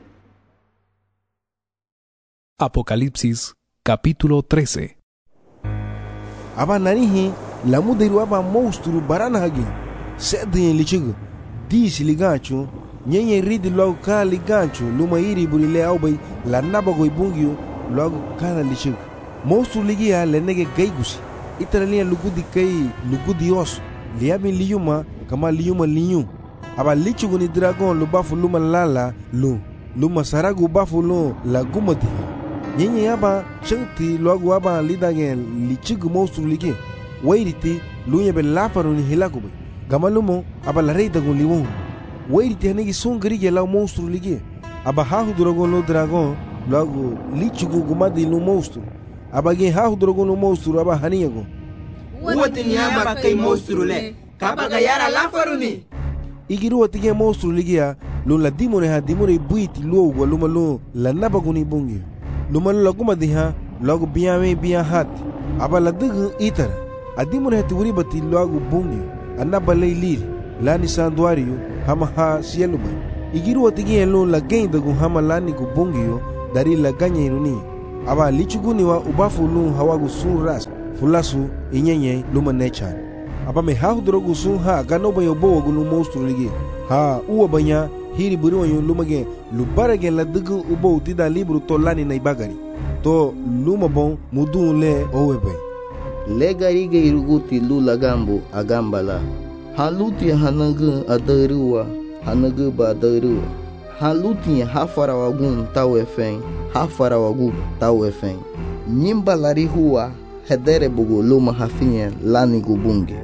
Apocalipsis capítulo 13. Aba narihi la mudiru aba monstru barana hagi. Sedi lichigu. Disi ligancho. Nyenye ridi logo ka ligancho. Luma iri burile aubai. La nabago ibungio. Logo kana lichigu. Monstru ligia le nege gaigusi. Itaralia lugudi kai lugudi osu. Liabi liyuma kama liyuma liyu. Aba lichigu ni dragon lubafu luma lala lu. Luma saragu bafu lu la gumati. Nyenye yaba chanti logo aba lidagen lichigu monstru ligi. Wairiti lunyebe lafaru ni hilakube. Gamalumo aba la reita gun liwon. Wairiti hanegi sungri lau monstru ligi. Aba hahu dragon lo dragon logo lichigu gumadi lu monstru. Aba gen hahu dragon lo monstru aba haniyago. Uwati ni aba kai monstru le. Kaba gayara lafaru ni. Igiru watige monstru ligi ya lu la dimone ha dimone buiti luo wa luma lu la nabaguni bungi. Luma lu laguma diha logo biya me biya hati. aba la dege itara adimur heti wuri bati luagu bungi anaba lei liri lani sanduario hama ha sielu bay igiru watigi elu la gain dagu hama lani gu bungi dari la ganya iruni aba lichuguni wa ubafu lu hawagu sun ras fulasu inyenye luma nechan aba me ha drogu sun ha gano bayo bo wagu lu monstru ligi ha uwa banya hiri buri wanyo lumage lubarage la dege ubo tida libru to lani na ibagari to luma bon mudun le owebe le garige iruguti lu lagambu agambala haluti hanagu adaruwa hanagu badaruwa haluti hafarawagun tawefen hafarawagu tawefen nyimba lari huwa hedere bugu luma hafinye lani gubunge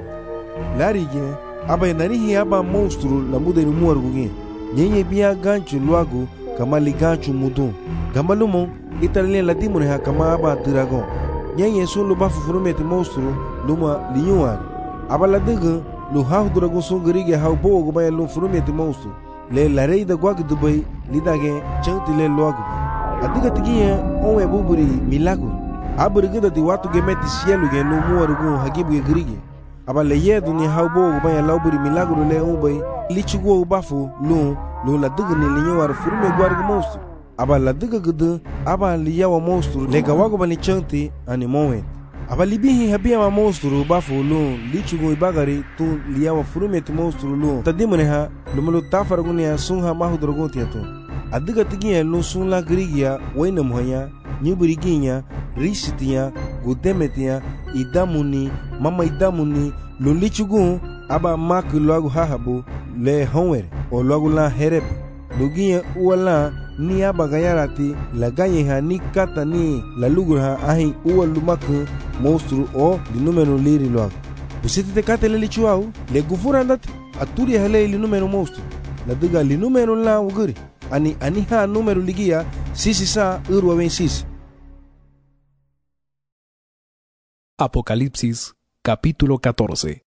larige aba narihi aba monstru la mudenu muarguge nyenye bia ganchu luagu kama liganchu mudun gamalumo italien la dimune ha kama aba dragon nyenye sun lu bafu furumeti monstru luma linyuan aba la dege lu ha dragon sun gerige ha bo go bay lu furumeti monstru le la rei da gwag dubai lidage chanti le luagu adiga tigiye onwe buburi milagro aburige da di watu gemeti sielu ge lu muargu hagibu ge gerige aba le yedu ni ha bo go bay la buburi milagro le ubay lichugo bafu lu la dege ni linyuar furume gwargu monstru aba la dege gudu aba liyawa monstru le gawago bani chanti ani moment aba libihi habia ma monstru bafu lu lichugo ibagari tu liyawa furumeti monstru lu tadimune ha lumulu tafargunia sunha mahudrogotia tu adiga tigiya lu sun la grigia waina muhanya nyuburiginya risitiya gudemetia idamuni mama idamuni lu lichugo aba mak luagu hahabu le honwer o luagu la hereb lugiya uwala ni aba gayarati la gaye ha ni kata ni la lugur ha ahi uwa lumaku monstru o di numero liri luagu busiti te kate le lichuau le gufura andati aturi hale li numero monstru la diga li numero la uguri ani ha numero ligia sisi sa urwa wen sisi. Apocalipsis capítulo 14.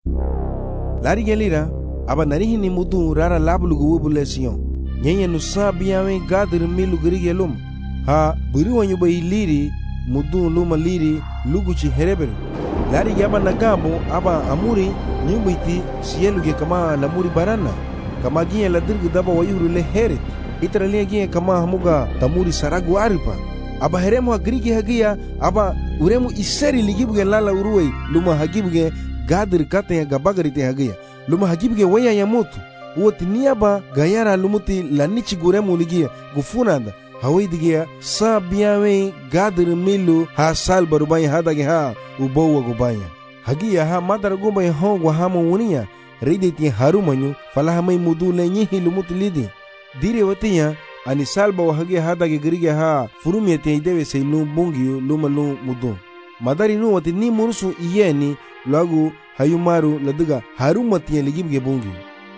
Lari gelira aba narihi ni mudu rara lablugu wubule sion nyenye nusa biyawe gadir milu gerige lum ha buri wanyu bay liri mudu luma liri luguchi herebere lari yaba nagabo aba amuri nyumbiti sieluge kama lamuri barana kama giye la dirgu daba wayuru le heret itralia giye kama hamuga tamuri saragu aripa aba heremo agrigi hagia aba uremu iseri ligibuge lala uruwei luma hagibuge gadir kate ya gabagari te hagia luma hagibuge waya ya motu woti niaba gayara lumuti lanichi guremu ligia gufunanda hawaidigia sa biyawe gadir milu ha sal barubaya hadage ha ubowa gubaya hagia ha madara gubaya hongwa hama unia riditi harumanyu falahamai mudu lenyihi lumuti lidi dire watiya ani salba wa hagia hadage gerige ha furumiyete idewe sei lu bungiyu luma lu mudu madari nu wati ni murusu iyeni lagu hayumaru ladiga harumatiya ligibge bungiyu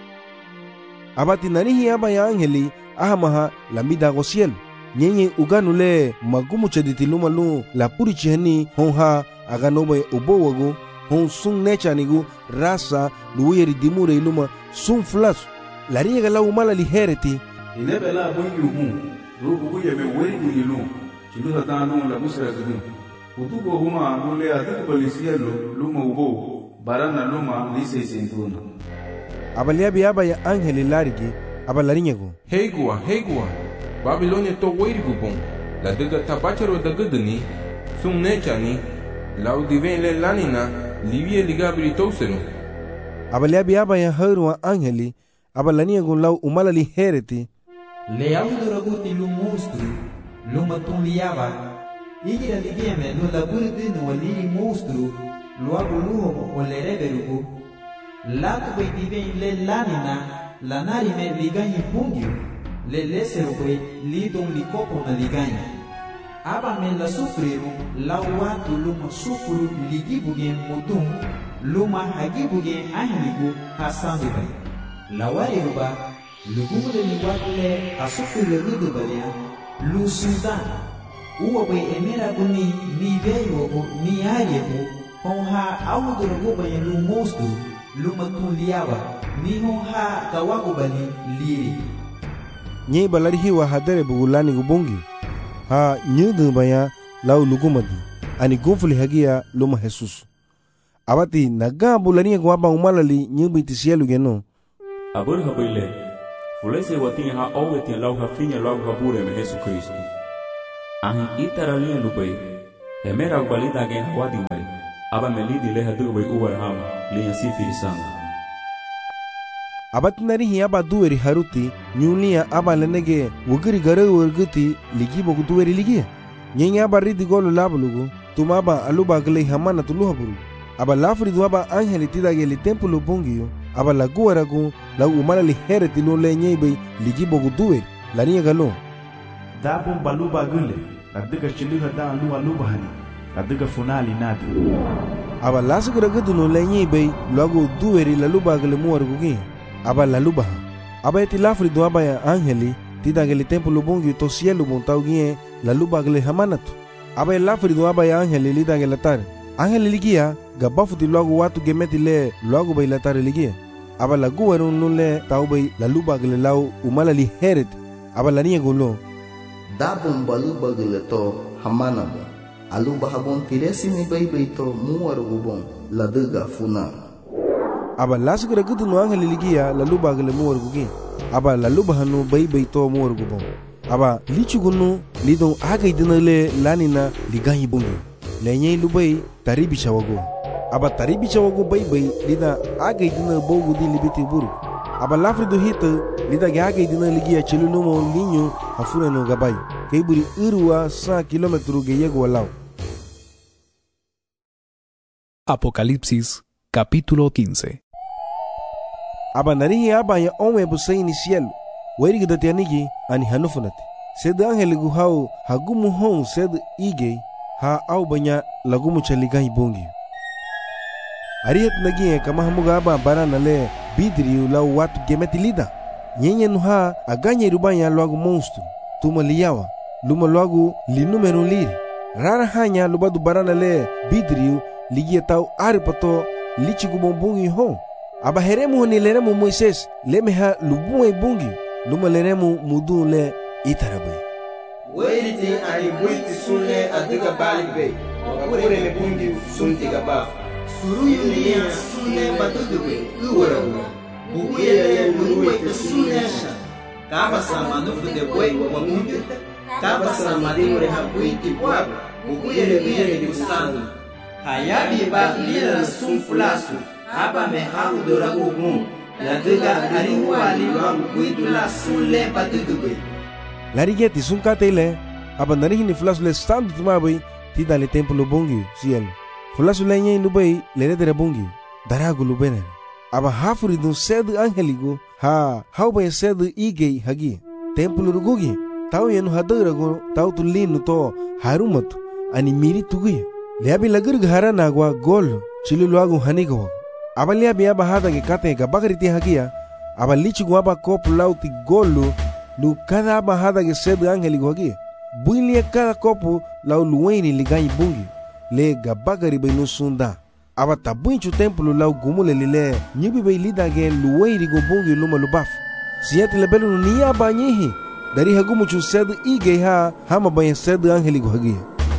abati nanihi aba ya angeli ahamaha lamida gosiel nyenye uganule magumu chaditi luma lu la puri chihani honha aganobe ubowagu hon sun nechanigu rasa luweri dimure iluma sun flasu lariga la umala lihereti inebe la bungi umu rubu yeme weri gunilu chinuta tanu la busra gudu utuko huma nule atiku balisielo luma ubo barana luma lise sentuna abaliabi aba ya angeli larigi abalarinyego heigua Babilonia to weirigu bon la diga tabacharo da gudani sun nechani lau diven le lanina livie ligabri tosenu abaliabi aba ya haruwa angeli abalaniego lau umala lihereti le auduraguti lu monstru lu matun liaba igira ligieme lu laburdi no waliri monstru lu abuluho o le reberugo latu bai diven le lanina lanari me liganyi pungiu le lesero kwe lidon likopo na liganya aba me la sufriru la watu luma sufuru ligibuge mudum luma hagibuge ahligu hasandu bay la wairuba lugumule ni wakle asufuru ludubalia lu sudan uwa bay emera guni ni veyo ni ayebu honha awuduru bay lu mostu luma tuliaba ni honha kawago bali liri nye balari hiwa hadere bugulani gubungi ha nyudu baya lau lugumadi ani gonfuli hagia luma Jesus. Abati nagambu lania ko aba umalali nyimbi tisielu geno. Abur habile. Fulese watin ha oweti lau ha finya lau ha bure me Jesus Kristo. Ahi itaralia lubai. Emera ubalida gen hawadi mai. Aba melidi le hadu bai uwar ham liya sifiri sang. Abat nari hi aba duweri haruti nyulia aba lenege wugiri gare wurguti ligi bogu duweri ligi. Nyenya aba ridi golu labulugu tumaba aluba gale hamana tuluhaburu. Aba lafri duaba angeli tidage li templo bungiyo. Aba la guaragu la umala li hereti lo le nyebe ligi bogu duweri lania galo. Dabum baluba gule la diga chiliha da alu aluba hani la diga funali nadi. Aba lasigra gudu lo le nyebe lagu duweri la luba gale muargugi. Aba la luba aba eti lafri do aba ya angeli tidageli templo bongi to cielo montaugie la luba gele hamanatu aba lafri do aba ya angeli lidagela tar angeli ligia gabafu ti logo watu gemeti le logo bay la tar ligia aba la guweru nule taubay la luba gele lau umala li heret aba la niya gulo dabum baluba gele to hamanabo aluba habon tiresi ni bay to muwaru gubon la duga funa aba lasgra gudu no angeli ligia la luba gele muwargugi aba la luba hanu bay to muwargubon aba lichugunu lidon agay dinale lanina liganyi bungu lenye lubai taribi chawago aba taribi chawago bay lida agay dina bogu di libiti buru aba lafrido hita lida agay dina ligia chelunumo linyo hafuna no gabay kayburi irwa 100 km ge yego walao. Apocalipsis capítulo 15. Aba narihi aba ya onwe busaini cielo werigi datianigi ani hanufunati sed angeli guhau hagumu hon sed ige ha au banya lagumu chaligai bongi ariat nagi kama hamuga aba barana le bidriu lau watu gemeti lida nyenye nuha aganye rubanya lagu monstru tuma liyawa luma lagu li numero liri rara hanya lubadu barana le bidriu ligia tau aripato lichi gubombungi hon aba heremu ni leremu Moises lemeha lubuwe bungi luma leremu mudu le itarabai weriti ani buiti sunle adiga balibe wakure me bungi sunti gaba suruyu ni sunle badudube uwarabu bukuyele luwe te sunnesha kaba samanu fude boy wa mundi kaba samadi ure habuiti bwaba bukuyele biyele di usanu hayabi ba lila sunfulasu aba me haru doragu gum la diga ari wali wa buitu la sunle badudube larigeti sunkatele aba narihi ni fulasu le standu tumabai tida le templo bongi cielo fulasu le nyen lubai le redere bongi daragu lubenen aba hafuri dun sed angeligo ha hauba sed ige hagi templo rugugi tau yenu hadarago tau tulinu to harumatu ani miri tuguya leabi lagur ghara nagwa gol chililuagu hanigo aba leabi aba hada ge kate ga bagariti hagia aba lichigu aba kop lauti golu nu cada aba hada ge sed angeligo hagi builia cada copo lau luweni liganyi bungi le ga bagari be no sunda aba tabunchu templo lau gumule lile nyibi be lida ge luweni go bungi luma lubaf siyati lebelu ni aba nyihi dari hagumu chu sed ige ha hama bayan sed angeligo hagi.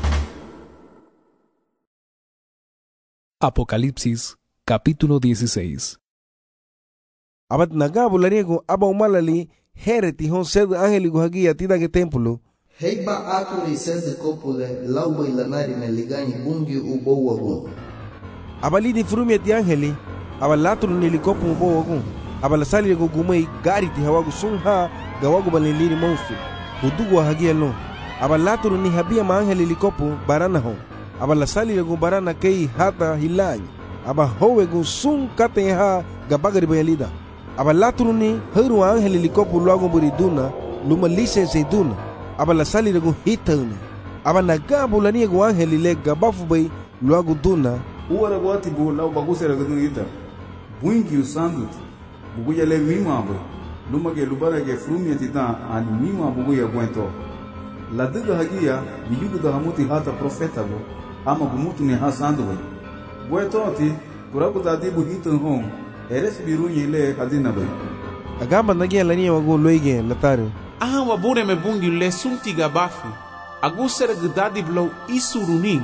Apocalipsis capítulo 16. Abat nagabu lariego aba umalali hereti hon sed angeligo hagi atida ge templo heiba aturi sed kopule lauba ilanari me liganyi bungi ubowa gun abalidi furumi ati angeli abalatru ni likopu ubowa gun abalasali go gumei gari ti hawagu sunha gawagu baliliri monstru hudugu wa hagia lo abalatru ni habia ma angeli likopu barana hon abalasali go barana kei hata hilanyi aba howe go sun kate ha gabagari bayalida abalatru ni heru angeli likopu luago buriduna luma lisense duna aba la sali rego hitana aba nagabu la niego angeli le gabafu bay luago duna uara gwati bu lau baguse rego dun ita buingi usandut buguya le mima bo luma ke lubara ke frumia tita ani mima buguya gwento la diga hagia biyugu da hamuti hata profeta bo ama gumutu ne hasandu bo gwetoti kurabu dadi bu hitan hon eres birunye le kadina bo agamba nagia la niego go loige latare aha wabure me bungi le sunti gabafu agusere gdadi blow isurunin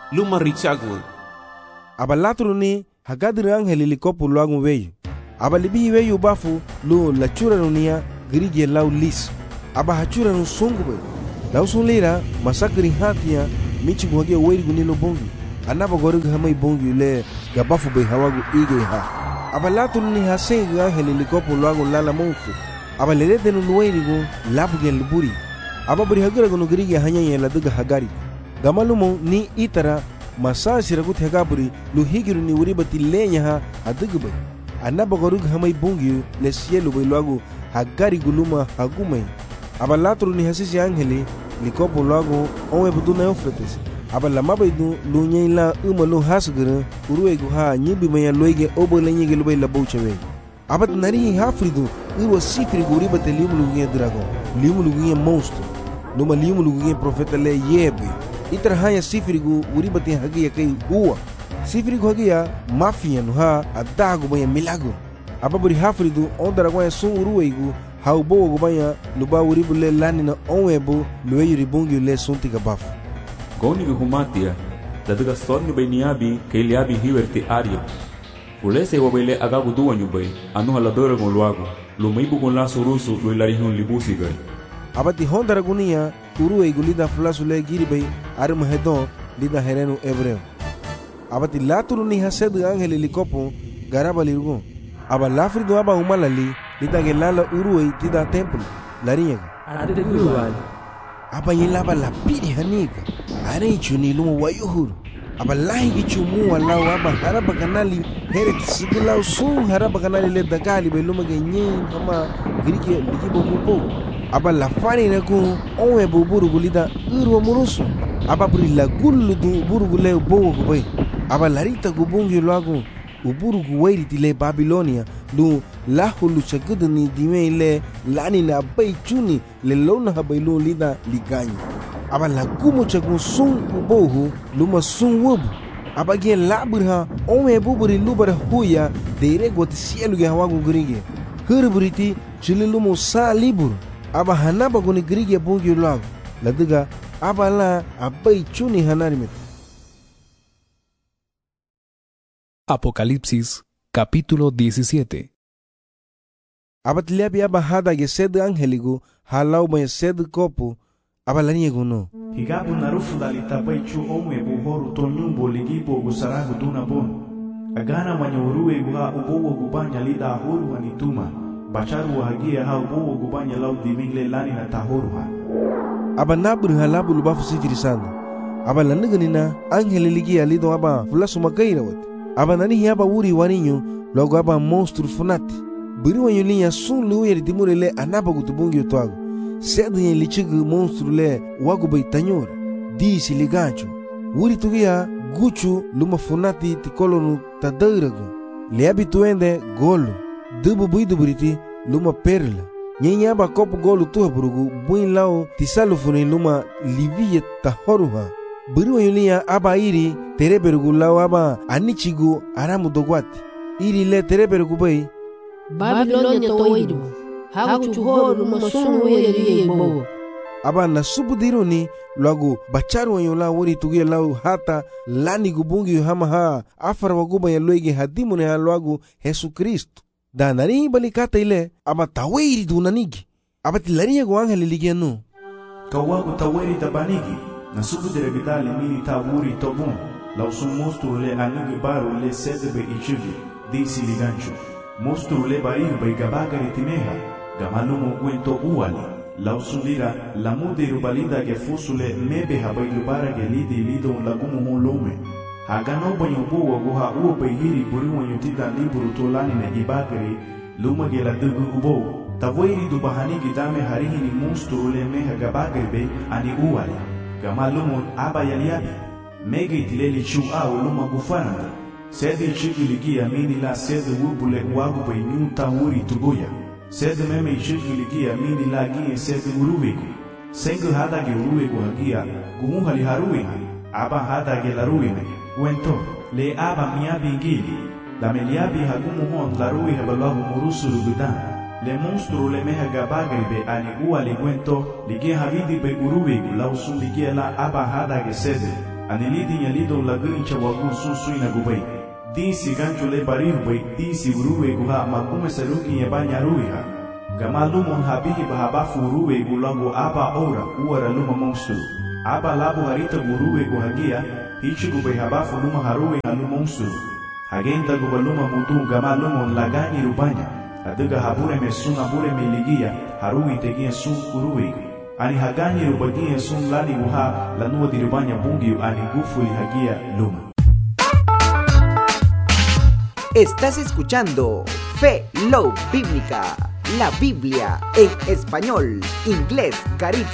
luma richagwan. Aba latru ni hagadri angeli likopu luagu weyu. Aba libihi weyu bafu lu lachura nunia grige lau lis. Aba hachura nu sungu be. Lau sun lira masakri hatia michi guhage weiri gunilo bongi. Anaba gorugu hamai bongi le gabafu be hawagu ige ha. Aba latru ni haseng angeli likopu luagu lala monfu. Aba lerete nu weiri gu labu gen liburi. Aba beri hagira gu grige hanya ye laduga hagari. Gamalumo ni itara masa siragut hegaburi lu higiru ni uribati lenya ha adugbe anaba gorug hamai bungi le sielu be luagu hagari guluma hagume aba latru ni hasisi angeli likopo luagu onwe buduna eufrates aba lamabe du lu nyeila umalu hasgere uruegu ha nyibi maya loige obo lenyege lube la bouchewe aba nari hafridu uwa sifri uribati limulu nge dragon limulu nge monstro numa limulu nge profeta le yebe itra haya sifirigu uribati hagia kai huwa sifirigu hagia mafia nuha adagu baya milagu ababuri hafridu ondara kwa sun uruweigu haubo gubaya luba uribule lani na onwebo lueyu ribungi le sunti gabafu goni humatia daduga sonni bainiabi keiliabi hiwerti aria fulese wabele agagu duwanyu bay anu haladora golwagu lumaibu con la surusu lo ilarihun libusi gay abati hondara gunia uruweigu lida fulasu le giribay arum hedon lida herenu ebreo abati laturu ni hasedu angeli likopo garaba lirugo aba lafrido aba umalali lida gelala uruwei tida templo lariñaga aba yilaba la piri haniga are chuni lumo wayuhur aba lahi gichumu walau aba haraba kanali heret siglau sun haraba kanali le dagali be lumo genyin kama girike ligibo mupo aba la fani na ku onwe buburu gulida urwa murusu aba buri la gullu du buru gule bowo gubay aba larita gubungi luagu uburu guwairi tile Babilonia lu lahulu chagudu ni dime ile lani na bay chuni le lona habaylu lida liganyi aba la gumu chagu sun ubohu luma sun wubu aba ge laburha onwe buburi lubara huya deire goti sielu ge hawagu grige hurburiti chililumu sa libur aba hanaba guni grige bungi luagu laduga aba la abai chuni hanarimit. Apocalipsis capítulo 17. Abatliabi aba hada ge sed angeligu halau ba sed kopu aba laniego no higabu narufu dalita bai chu omwe buhoru tonyumbo ligibo gusaragu duna bon agana manyuruwe guha ubowo gubanya lida huru wanituma bacharu hagia ha ubowo gubanya lau dimingle lani na tahoru ha aba nabru halabu lubafu sitiri sanda aba landiganina angeli ligi alido aba fulasu magaira wat aba nani hiaba uri waninyo logo aba monstru funati biri wanyo linya sun luye dimure le anaba gutubungi utwago sedu yen lichigu monstru le wagu bai tanyora disi ligancho uri tugia guchu luma funati tikolonu tadairago le abituende golo dubu buidu buriti luma perla nyenya ba kopu golu tuha burugu buin lao tisalu funi luma liviye tahoruha biri wanyulia aba iri tereberugu lao aba anichigu aramu dogwati iri le tereberugu bai Babilonia toidu hagu chuhoru luma sunu yeriye bogo aba nasubu diruni lagu bacharu wanyula wori tugia lao hata lani gubungi hama ha afara waguba ya loige hadimune ha lagu Yesu Kristo da nani balikata ile aba tawiri dunanigi aba tilariya go angeli ligiano kawagu tawiri tabanigi nasubu direbidali mini tawuri tobun lausu monstru le anugi baru le sedebe ichigi disi ligancho monstru le barihu bai gabagari timeha gamalumu guento uali lausu lira lamudiru balida ge fusule mebe habai lubara ge lidi lido lagumu hulume hagano banyo buwa guha uwa bayhiri buri wanyo tida liburu tolani na ibagari luma gela dugu ubo tavoiri du bahani gidame harihini monstru le meha gabagari be ani uwali gamalumun aba yaliabi mege itileli chu au luma gufananda sedi chigiligia mini la sedi wubule wagu bay nyunta wuri tugoya sedi meme chigiligia mini la gie sedi uruwegu sengu hada ge uruwegu hagia gumuhali haruwe aba hada ge laruwe Wento, le aba miabi ngili, da meliabi hagumu hon larui habalahu murusuru bidan, le monstru le meha gabagribe ani ua le gwento, ligie havidi be uruwegu lausun ligie la aba hada gesede, Anilidi nyalido lagu incha wagu susui na gubay. Di si gancho le barihu bay, di si uruwe guha makume saruki ya banya ruiha. Gamalumon habihi bahabafu uruwe gulango aba ora uara luma monstru. Aba labu harita guruwe guhagia, hichi gubay habafu luma haruwe halu monstru. Hagenta gubaluma mutu gamalumon lagani rubanya. Aduga habure me sun abure me ligia, haruwi tegia sun uruwe. Ani hagani rubagia sun lani guha, lanua di rubanya bungiu ani gufuli hagia luma. Estás escuchando Fe Love Bíblica, la Biblia en español, inglés, Carib